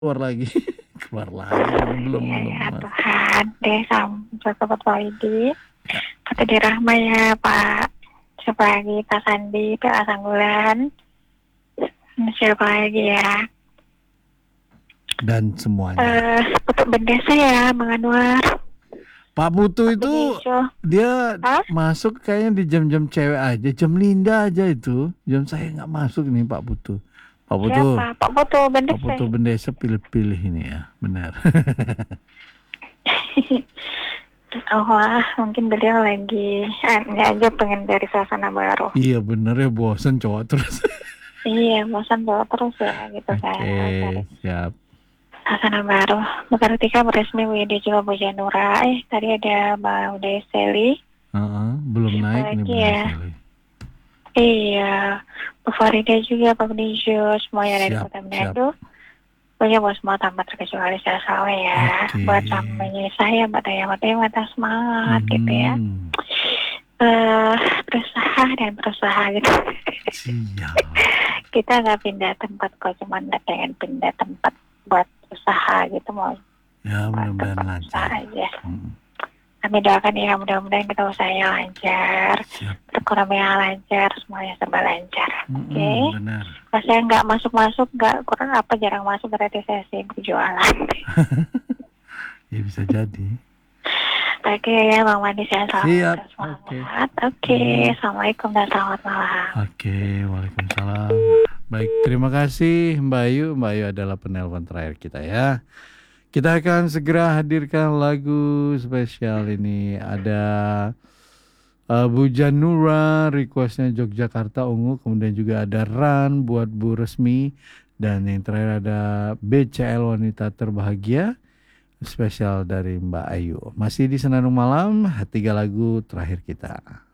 keluar lagi. Keluar lagi. Belum, Iya belum. ya Mas. Tuhan, deh sampai Sobat Walidi. Ya, Kata dirahma ya Pak. Siapa lagi Pak Sandi, Pak Asanggulan. Siapa lagi ya? dan semuanya. Untuk Bendesa ya, Bang Anwar. Pak Putu Pak itu Benejo. dia Hah? masuk kayaknya di jam-jam cewek aja, jam Linda aja itu. Jam saya nggak masuk nih Pak Putu. Pak Putu, Siapa? Pak Boto Pak Bendesa. Putu Bendesa pilih-pilih ini ya, benar. Oh wah, mungkin beliau lagi ini aja pengen dari suasana baru. Iya bener ya bosen cowok terus. Iya, bosan bawa terus ya gitu kan. Oke, Cari siap. suasana baru. Berarti kan resmi WD juga Bu Janura. Tadi ada Mbak Uday Seli. Belum Siapa naik nih lagi benar ya? sekali. Iya, Bu Farida juga, Pak Benejo, semuanya dari Siap, Kota siap. Manado. Pokoknya buat semua tanpa terkecuali saya salah ya. Oke. Buat samanya saya, Mbak Taya mata semangat gitu ya. Mhm. eh Berusaha dan berusaha gitu. Siap. Kita nggak pindah tempat kok, cuman nggak pengen pindah tempat buat usaha gitu, mau Ya buat mudah-mudahan tempat usaha lancar. aja. Mhm. Kami doakan ya, mudah-mudahan kita usahanya lancar, Siap. perekonomian lancar, semuanya serba lancar. Oke. Benar. Kalau saya nggak masuk-masuk, nggak kurang apa jarang masuk, berarti saya sibuk jualan. Ya bisa jadi. Oke ya Bang Mandi, saya selalu Siap. Oke. bersemangat. Oke, Mhm. Assalamualaikum dan selamat malam. Oke, Waalaikumsalam. Baik, terima kasih Mbak Ayu. Mbak Ayu adalah penelpon terakhir kita ya. Kita akan segera hadirkan lagu spesial ini. Ada Bu Janura, requestnya Yogyakarta Ungu. Kemudian juga ada Ran buat Bu Resmi. Dan yang terakhir ada BCL Wanita Terbahagia. Spesial dari Mbak Ayu. Masih di Senandung Malam, tiga lagu terakhir kita.